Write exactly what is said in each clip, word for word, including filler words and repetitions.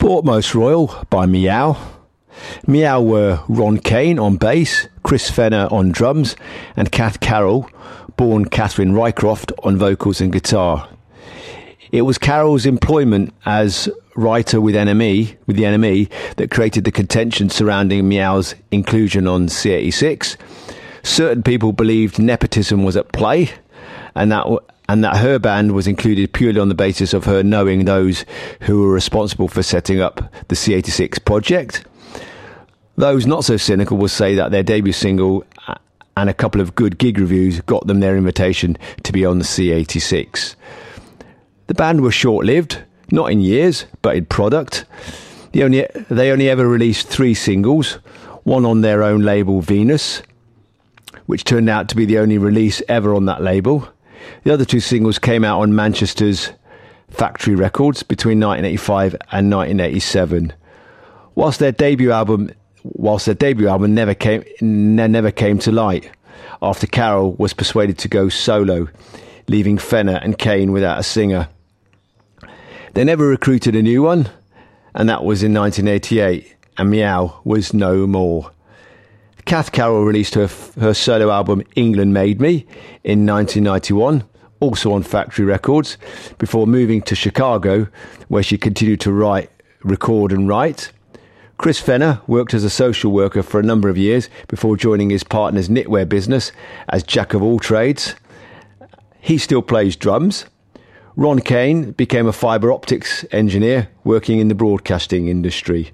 Port Most Royal by Meow. Meow were Ron Kane on bass, Chris Fenner on drums, and Kath Carroll, born Catherine Rycroft, on vocals and guitar. It was Carroll's employment as writer with N M E, with the N M E, that created the contention surrounding Meow's inclusion on C eighty-six. Certain people believed nepotism was at play, and that and that her band was included purely on the basis of her knowing those who were responsible for setting up the C eighty-six project. Those not so cynical will say that their debut single and a couple of good gig reviews got them their invitation to be on the C eighty-six. The band was short-lived, not in years, but in product. They only, they only ever released three singles, one on their own label Venus, which turned out to be the only release ever on that label. The other two singles came out on Manchester's Factory Records between nineteen eighty-five and nineteen eighty-seven. Whilst their debut album, whilst their debut album never came, ne- never came to light, after Carroll was persuaded to go solo, leaving Fenner and Kane without a singer. They never recruited a new one, and that was in nineteen eighty-eight, and Meow was no more. Kath Carroll released her her solo album England Made Me in nineteen ninety-one, also on Factory Records, before moving to Chicago, where she continued to write, record and write. Chris Fenner worked as a social worker for a number of years before joining his partner's knitwear business as jack of all trades. He still plays drums. Ron Kane became a fibre optics engineer working in the broadcasting industry.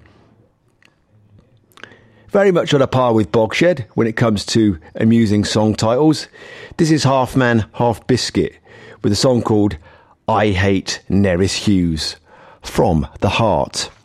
Very much on a par with Bogshed when it comes to amusing song titles. This is Half Man, Half Biscuit with a song called I Hate Nerys Hughes, From the Heart.